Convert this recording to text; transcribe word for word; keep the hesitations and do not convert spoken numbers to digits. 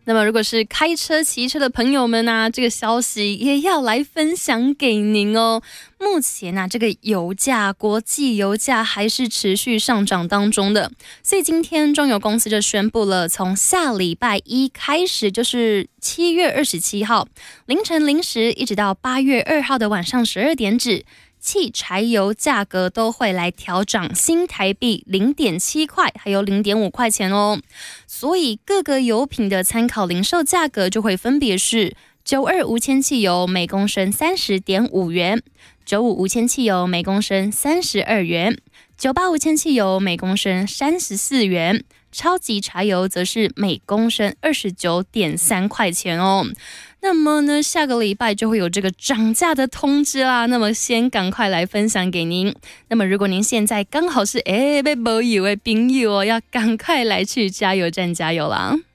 那么如果是开车骑车的朋友们啊，这个消息也要来分享给您哦。目前啊，这个油价，国际油价还是持续上涨当中的，所以今天中油公司就宣布了，从下礼拜一开始，就是七月二十七号凌晨零时，一直到八月二号的晚上十二点止，汽柴油价格都会来调涨新台币零点七块，还有零点五块钱哦。所以各个油品的参考零售价格就会分别是九二无铅汽油每公升三十点五元，九五无铅汽油每公升三十二元，九八无铅汽油每公升三十四元，超级柴油则是每公升二十九点三块钱哦。那么呢，下个礼拜就会有这个涨价的通知啦。那么先赶快来分享给您。那么如果您现在刚好是哎被没油的朋友哦，要赶快来去加油站加油啦。